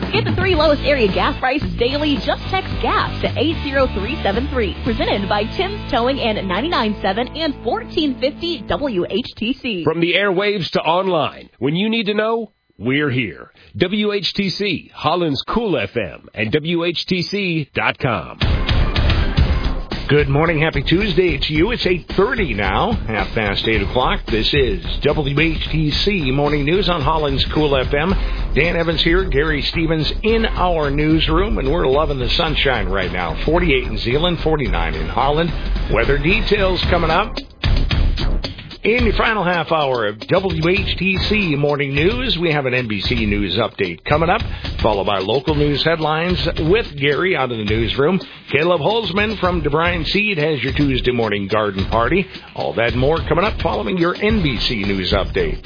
Get the 3 lowest area gas prices daily. Just text GAS to 80373. Presented by Tim's Towing and 99.7 and 1450 WHTC. From the airwaves to online, when you need to know, we're here. WHTC, Holland's Cool FM, and WHTC.com. Good morning. Happy Tuesday to you. It's 8:30 now, 8:30 o'clock. This is WHTC Morning News on Holland's Cool FM. Dan Evans here, Gary Stevens in our newsroom, and we're loving the sunshine right now. 48 in Zeeland, 49 in Holland. Weather details coming up in the final half hour of WHTC Morning News. We have an NBC News update coming up, followed by local news headlines with Gary out of the newsroom. Caleb Holzman from DeBryan Seed has your Tuesday morning garden party. All that and more coming up following your NBC News update.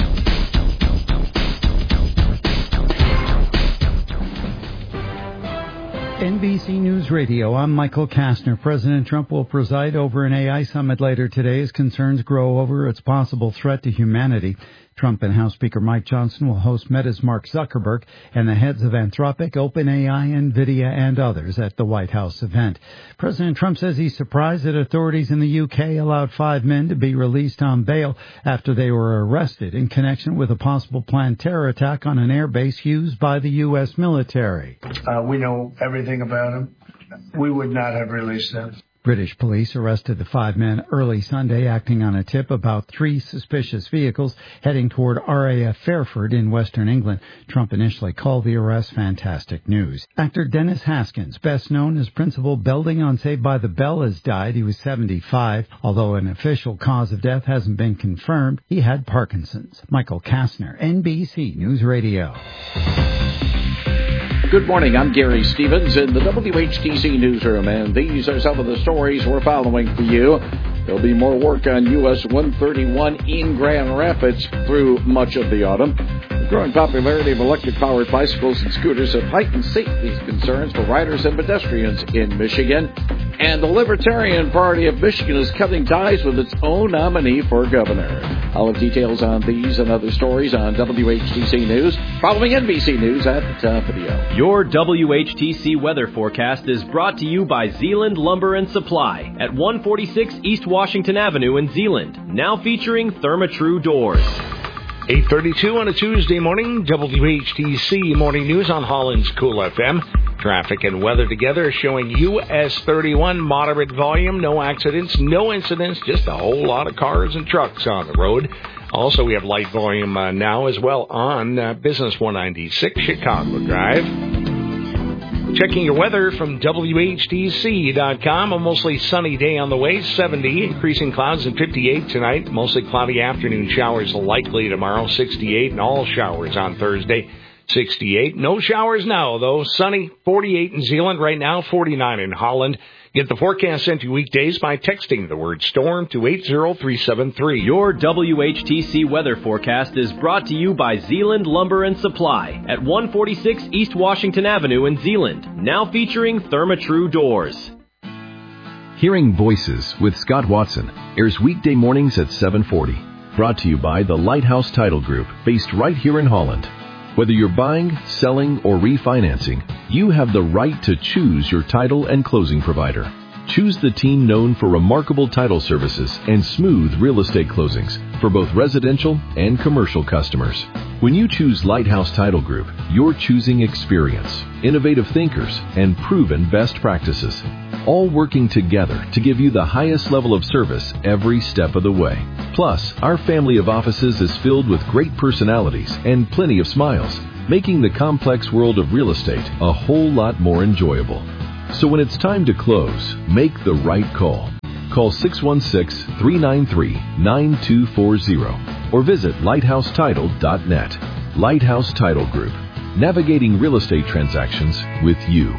NBC News Radio, I'm Michael Kastner. President Trump will preside over an AI summit later today as concerns grow over its possible threat to humanity. Trump and House Speaker Mike Johnson will host Meta's Mark Zuckerberg and the heads of Anthropic, OpenAI, NVIDIA, and others at the White House event. President Trump says he's surprised that authorities in the UK allowed 5 men to be released on bail after they were arrested in connection with a possible planned terror attack on an air base used by the U.S. military. We know everything about him. We would not have released them. British police arrested the 5 men early Sunday, acting on a tip about 3 suspicious vehicles heading toward RAF Fairford in western England. Trump initially called the arrest fantastic news. Actor Dennis Haskins, best known as Principal Belding on Saved by the Bell, has died. He was 75. Although an official cause of death hasn't been confirmed, he had Parkinson's. Michael Kastner, NBC News Radio. Good morning, I'm Gary Stevens in the WHTC newsroom, and these are some of the stories we're following for you. There'll be more work on US 131 in Grand Rapids through much of the autumn. The growing popularity of electric-powered bicycles and scooters have heightened safety concerns for riders and pedestrians in Michigan. And the Libertarian Party of Michigan is cutting ties with its own nominee for governor. I'll have details on these and other stories on WHTC News, following NBC News at the top of the hour. Your WHTC weather forecast is brought to you by Zeeland Lumber and Supply at 146 East Washington Avenue in Zeeland, now featuring Therma-Tru doors. 8:32 on a Tuesday morning, WHTC Morning News on Holland's Cool FM. Traffic and weather together showing US 31 moderate volume, no accidents, no incidents, just a whole lot of cars and trucks on the road. Also, we have light volume now as well on Business 196 Chicago Drive. Checking your weather from WHTC.com. A mostly sunny day on the way, 70. Increasing clouds and 58 tonight. Mostly cloudy afternoon showers likely tomorrow, 68. And all showers on Thursday, 68. No showers now, though. Sunny, 48 in Zeeland right now, 49 in Holland. Get the forecast sent to you weekdays by texting the word storm to 80373. Your WHTC weather forecast is brought to you by Zeeland Lumber and Supply at 146 East Washington Avenue in Zeeland, now featuring Therma-Tru doors. Hearing Voices with Scott Watson airs weekday mornings at 7:40. Brought to you by the Lighthouse Title Group, based right here in Holland. Whether you're buying, selling, or refinancing, you have the right to choose your title and closing provider. Choose the team known for remarkable title services and smooth real estate closings for both residential and commercial customers. When you choose Lighthouse Title Group, you're choosing experience, innovative thinkers, and proven best practices, all working together to give you the highest level of service every step of the way. Plus, our family of offices is filled with great personalities and plenty of smiles, making the complex world of real estate a whole lot more enjoyable. So when it's time to close, make the right call. Call 616-393-9240 or visit lighthousetitle.net. Lighthouse Title Group, navigating real estate transactions with you.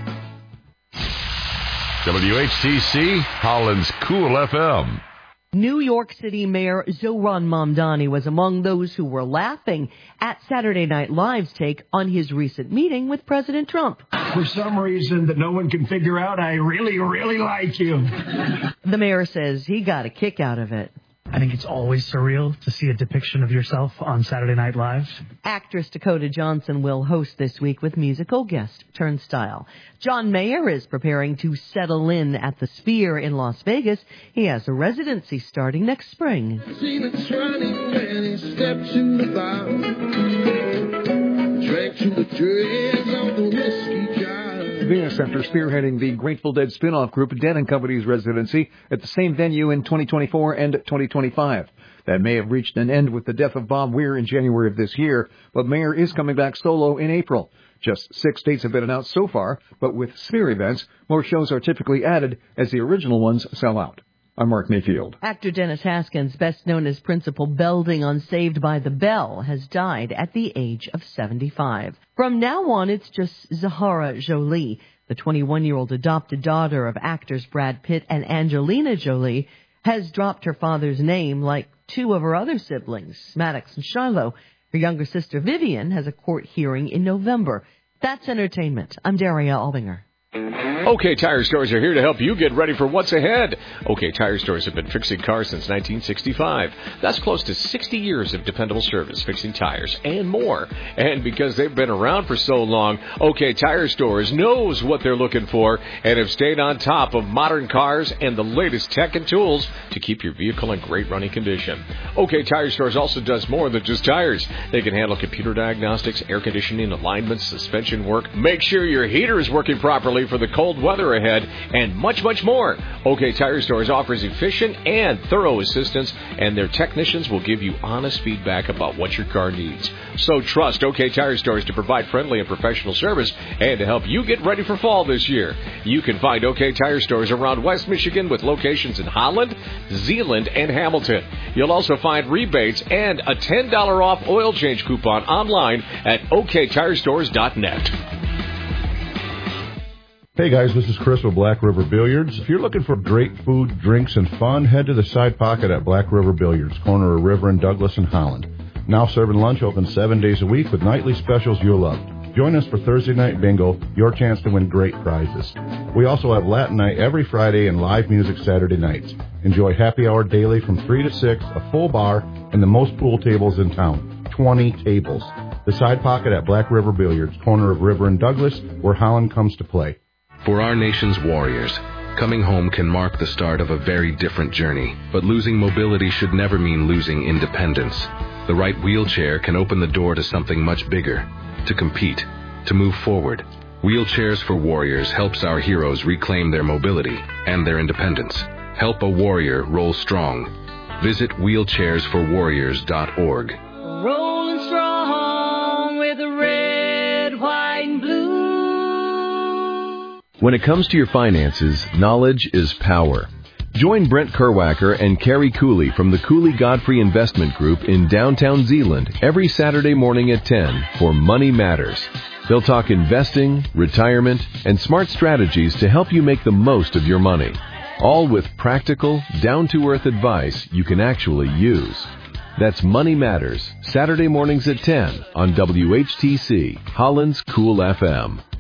WHTC, Holland's Cool FM. New York City Mayor Zohran Mamdani was among those who were laughing at Saturday Night Live's take on his recent meeting with President Trump. For some reason that no one can figure out, I really, really like you. The mayor says he got a kick out of it. I think it's always surreal to see a depiction of yourself on Saturday Night Live. Actress Dakota Johnson will host this week with musical guest Turnstile. John Mayer is preparing to settle in at the Sphere in Las Vegas. He has a residency starting next spring. Seen it turning when he stepped in the bar. Drank to the dregs of the whiskey jar. Venus, after spearheading the Grateful Dead spin-off group Dead & Company's residency at the same venue in 2024 and 2025. That may have reached an end with the death of Bob Weir in January of this year, but Mayer is coming back solo in April. Just 6 dates have been announced so far, but with Sphere events, more shows are typically added as the original ones sell out. I'm Mark Mayfield. Actor Dennis Haskins, best known as Principal Belding on Saved by the Bell, has died at the age of 75. From now on, it's just Zahara Jolie. The 21-year-old adopted daughter of actors Brad Pitt and Angelina Jolie has dropped her father's name like two of her other siblings, Maddox and Shiloh. Her younger sister Vivian has a court hearing in November. That's entertainment. I'm Daria Albinger. OK Tire Stores are here to help you get ready for what's ahead. OK Tire Stores have been fixing cars since 1965. That's close to 60 years of dependable service, fixing tires and more. And because they've been around for so long, OK Tire Stores knows what they're looking for and have stayed on top of modern cars and the latest tech and tools to keep your vehicle in great running condition. OK Tire Stores also does more than just tires. They can handle computer diagnostics, air conditioning, alignments, suspension work, make sure your heater is working properly for the cold weather ahead, and much, much more. OK Tire Stores offers efficient and thorough assistance, and their technicians will give you honest feedback about what your car needs. So trust OK Tire Stores to provide friendly and professional service and to help you get ready for fall this year. You can find OK Tire Stores around West Michigan with locations in Holland, Zeeland, and Hamilton. You'll also find rebates and a $10 off oil change coupon online at oktirestores.net. Hey guys, this is Chris with Black River Billiards. If you're looking for great food, drinks, and fun, head to the Side Pocket at Black River Billiards, corner of River and Douglas in Holland. Now serving lunch, open 7 days a week with nightly specials you'll love. Join us for Thursday Night Bingo, your chance to win great prizes. We also have Latin Night every Friday and live music Saturday nights. Enjoy happy hour daily from 3 to 6, a full bar, and the most pool tables in town. 20 tables. The Side Pocket at Black River Billiards, corner of River and Douglas, where Holland comes to play. For our nation's warriors, coming home can mark the start of a very different journey, but losing mobility should never mean losing independence. The right wheelchair can open the door to something much bigger, to compete, to move forward. Wheelchairs for Warriors helps our heroes reclaim their mobility and their independence. Help a warrior roll strong. Visit wheelchairsforwarriors.org. Rolling strong with the red, white, and blue. When it comes to your finances, knowledge is power. Join Brent Kerwacker and Carrie Cooley from the Cooley Godfrey Investment Group in downtown Zeeland every Saturday morning at 10 for Money Matters. They'll talk investing, retirement, and smart strategies to help you make the most of your money. All with practical, down-to-earth advice you can actually use. That's Money Matters, Saturday mornings at 10 on WHTC, Holland's Cool FM.